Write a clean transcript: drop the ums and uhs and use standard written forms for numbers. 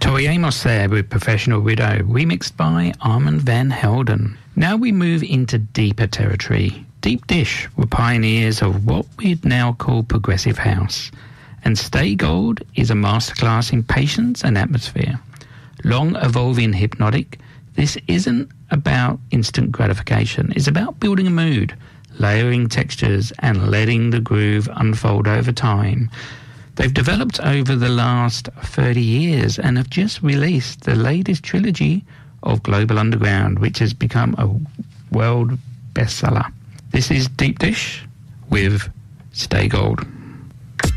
Tori Amos there with Professional Widow, remixed by Armand Van Helden. Now we move into deeper territory. Deep Dish were pioneers of what we'd now call progressive house, and Stay Gold is a masterclass in patience and atmosphere. Long evolving hypnotic, this isn't about instant gratification. It's about building a mood, layering textures, and letting the groove unfold over time. They've developed over the last 30 years and have just released the latest trilogy of Global Underground, which has become a world bestseller. This is Deep Dish with Stay Gold.